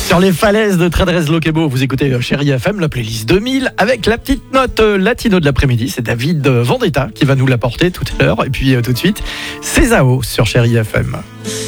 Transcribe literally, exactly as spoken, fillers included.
Sur les falaises de Tradrez Loquebo, vous écoutez Chérie F M, la playlist deux mille, avec la petite note latino de l'après-midi. C'est David Vendetta qui va nous l'apporter tout à l'heure. Et puis euh, tout de suite, c'est Zao sur Chérie F M.